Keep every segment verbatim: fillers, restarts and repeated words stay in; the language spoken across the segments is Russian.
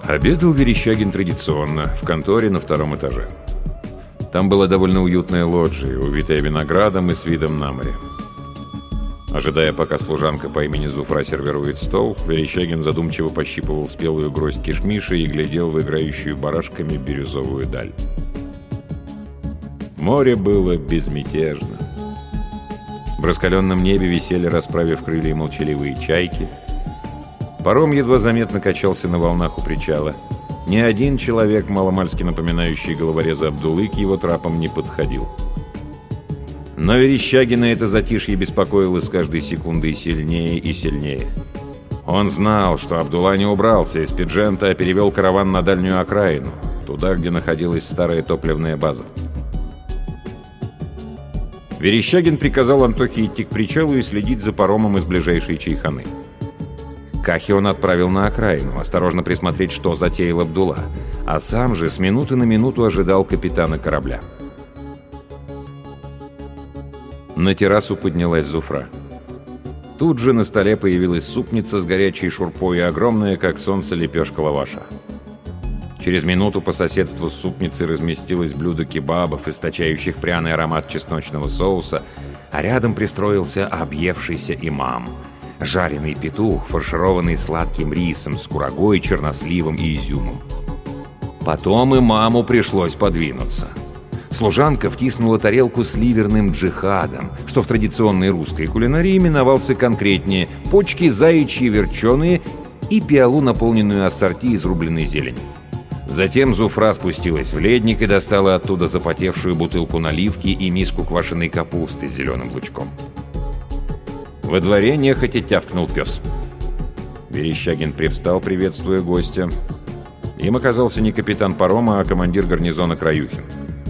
Обедал Верещагин традиционно, в конторе на втором этаже. Там была довольно уютная лоджия, увитая виноградом и с видом на море. Ожидая, пока служанка по имени Зуфра сервирует стол, Верещагин задумчиво пощипывал спелую гроздь кишмиши и глядел в играющую барашками бирюзовую даль. Море было безмятежно. В раскаленном небе висели, расправив крылья, молчаливые чайки. Паром едва заметно качался на волнах у причала. Ни один человек, маломальски напоминающий головореза Абдулы, к его трапам не подходил. Но Верещагина это затишье беспокоило с каждой секундой сильнее и сильнее. Он знал, что Абдулла не убрался из Пиджента, а перевел караван на дальнюю окраину, туда, где находилась старая топливная база. Верещагин приказал Антохе идти к причалу и следить за паромом из ближайшей чайханы. Кахи он отправил на окраину, осторожно присмотреть, что затеял Абдулла, а сам же с минуты на минуту ожидал капитана корабля. На террасу поднялась Зуфра. Тут же на столе появилась супница с горячей шурпой и огромная, как солнце, лепешка лаваша. Через минуту по соседству с супницей разместилось блюдо кебабов, источающих пряный аромат чесночного соуса, а рядом пристроился объевшийся имам. Жареный петух, фаршированный сладким рисом с курагой, черносливом и изюмом. Потом имаму пришлось подвинуться. Служанка втиснула тарелку с ливерным джихадом, что в традиционной русской кулинарии именовался конкретнее почки заячьи верченые и пиалу, наполненную ассорти из рубленой зелени. Затем Зуфра спустилась в ледник и достала оттуда запотевшую бутылку наливки и миску квашеной капусты с зеленым лучком. Во дворе нехотя тявкнул пес. Верещагин привстал, приветствуя гостя. Им оказался не капитан парома, а командир гарнизона Краюхин.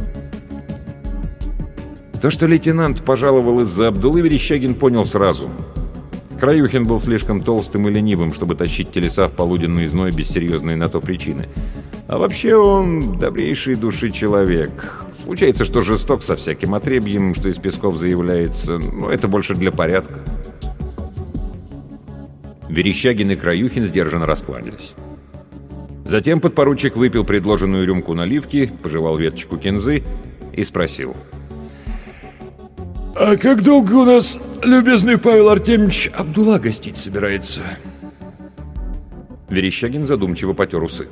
То, что лейтенант пожаловал из-за Абдулы, Верещагин понял сразу. Краюхин был слишком толстым и ленивым, чтобы тащить телеса в полуденный зной без серьезной на то причины. А вообще он добрейшей души человек. Случается, что жесток со всяким отребьем, что из Песков заявляется, но это больше для порядка. Верещагин и Краюхин сдержанно раскланялись. Затем подпоручик выпил предложенную рюмку наливки, пожевал веточку кинзы и спросил: «А как долго у нас, любезный Павел Артемьевич, Абдулла гостить собирается?» Верещагин задумчиво потер усы.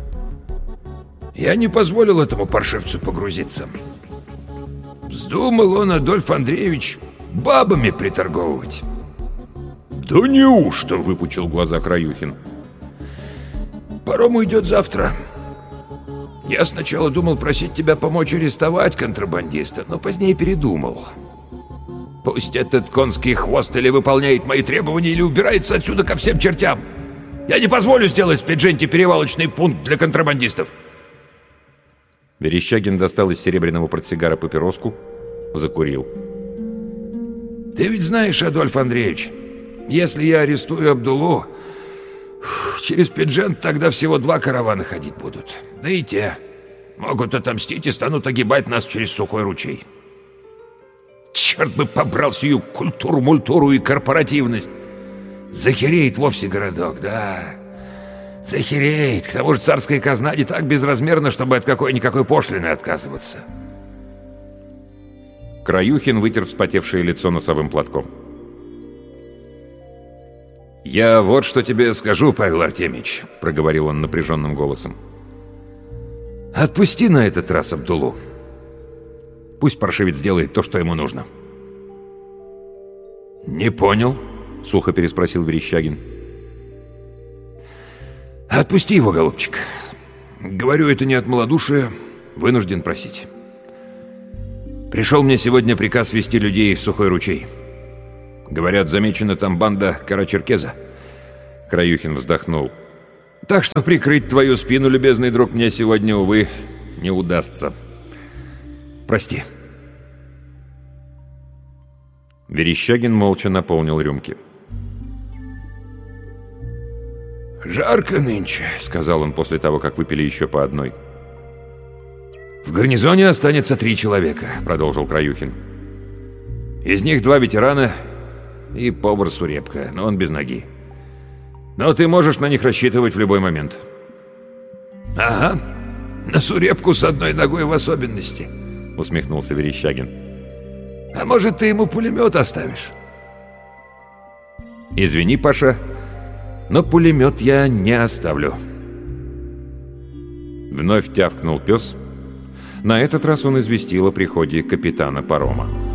«Я не позволил этому паршивцу погрузиться. Вздумал он, Адольф Андреевич, бабами приторговывать». «Да неужто?» — выпучил глаза Краюхин. «Паром уйдет завтра. Я сначала думал просить тебя помочь арестовать контрабандиста, но позднее передумал. Пусть этот конский хвост или выполняет мои требования, или убирается отсюда ко всем чертям. Я не позволю сделать в Пидженте перевалочный пункт для контрабандистов». Верещагин достал из серебряного портсигара папироску, закурил. «Ты ведь знаешь, Адольф Андреевич, если я арестую Абдуллу, через Пиджент тогда всего два каравана ходить будут. Да и те могут отомстить и станут огибать нас через сухой ручей. Черт бы побрал сию культуру-мультуру и корпоративность. Захереет вовсе городок, да. Захереет. К тому же царская казна не так безразмерна, чтобы от какой-никакой пошлины отказываться». Краюхин вытер вспотевшее лицо носовым платком. «Я вот что тебе скажу, Павел Артемьевич», — проговорил он напряженным голосом. «Отпусти на этот раз Абдуллу. Пусть паршивец делает то, что ему нужно». «Не понял», — сухо переспросил Верещагин. «Отпусти его, голубчик. Говорю это не от малодушия, вынужден просить. Пришел мне сегодня приказ вести людей в сухой ручей. Говорят, замечена там банда Карачеркеза». Краюхин вздохнул. «Так что прикрыть твою спину, любезный друг, мне сегодня, увы, не удастся. Прости». Верещагин молча наполнил рюмки. «Жарко нынче», — сказал он после того, как выпили еще по одной. «В гарнизоне останется три человека», — продолжил Краюхин. «Из них два ветерана и повар Сурепка, но он без ноги. Но ты можешь на них рассчитывать в любой момент. «Ага, на Сурепку с одной ногой в особенности», — усмехнулся Верещагин. «А может, ты ему пулемет оставишь?» «Извини, Паша, но пулемет я не оставлю». Вновь тявкнул пес. На этот раз он известил о приходе капитана парома.